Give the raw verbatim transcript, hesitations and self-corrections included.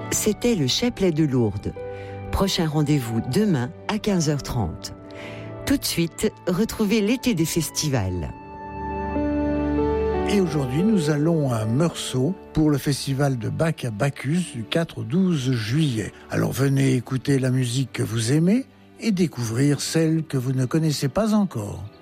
C'était le chapelet de Lourdes. Prochain rendez-vous demain à quinze heures trente. Tout de suite, retrouvez l'été des festivals. Et aujourd'hui, nous allons à Meursault pour le festival de Bach à Bacchus du quatre au douze juillet. Alors venez écouter la musique que vous aimez et découvrir celle que vous ne connaissez pas encore.